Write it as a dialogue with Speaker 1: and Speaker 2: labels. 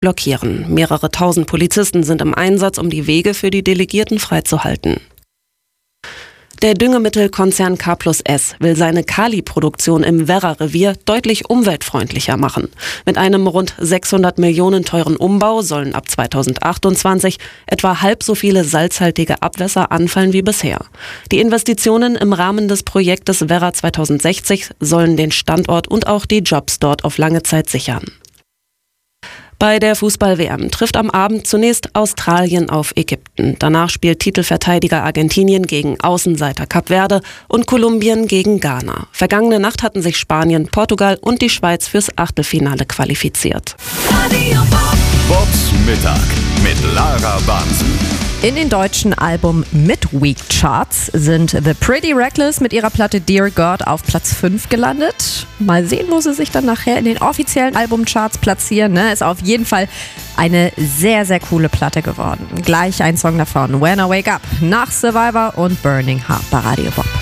Speaker 1: blockieren. Mehrere tausend Polizisten sind im Einsatz, um die Wege für die Delegierten freizuhalten. Der Düngemittelkonzern K+S will seine Kali-Produktion im Werra-Revier deutlich umweltfreundlicher machen. Mit einem rund 600 Millionen teuren Umbau sollen ab 2028 etwa halb so viele salzhaltige Abwässer anfallen wie bisher. Die Investitionen im Rahmen des Projektes Werra 2060 sollen den Standort und auch die Jobs dort auf lange Zeit sichern. Bei der Fußball-WM trifft am Abend zunächst Australien auf Ägypten. Danach spielt Titelverteidiger Argentinien gegen Außenseiter Kap Verde und Kolumbien gegen Ghana. Vergangene Nacht hatten sich Spanien, Portugal und die Schweiz fürs Achtelfinale qualifiziert.
Speaker 2: Bobs Mittag mit Lara Bansen.
Speaker 3: In den deutschen Album-Midweek-Charts sind The Pretty Reckless mit ihrer Platte Dear God auf Platz 5 gelandet. Mal sehen, wo sie sich dann nachher in den offiziellen Albumcharts platzieren. Ist auf jeden Fall eine sehr, sehr coole Platte geworden. Gleich ein Song davon, When I Wake Up, nach Survivor und Burning Heart bei Radio Bob.